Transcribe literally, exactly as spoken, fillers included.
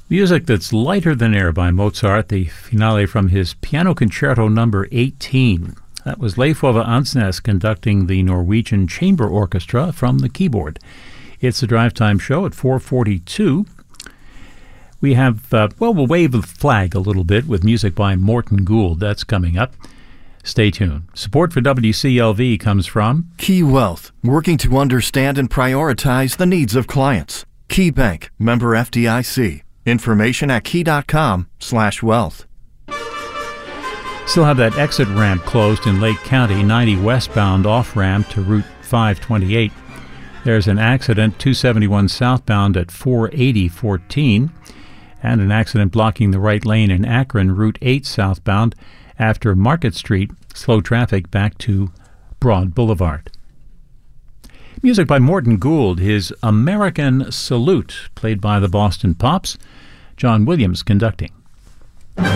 Music that's lighter than air by Mozart, the finale from his Piano Concerto number eighteen. That was Leif Ove Ansnes conducting the Norwegian Chamber Orchestra from the keyboard. It's the Drive Time Show at four forty-two. We have, uh, well, we'll wave the flag a little bit with music by Morton Gould. That's coming up. Stay tuned. Support for W C L V comes from Key Wealth, working to understand and prioritize the needs of clients. Key Bank, member F D I C. Information at key.com slash wealth. Still have that exit ramp closed in Lake County, ninety westbound off-ramp to Route five twenty-eight. There's an accident, two seventy-one southbound at four eighty fourteen, and an accident blocking the right lane in Akron, Route eight southbound after Market Street. Slow traffic back to Broad Boulevard. Music by Morton Gould, his American Salute, played by the Boston Pops. John Williams conducting.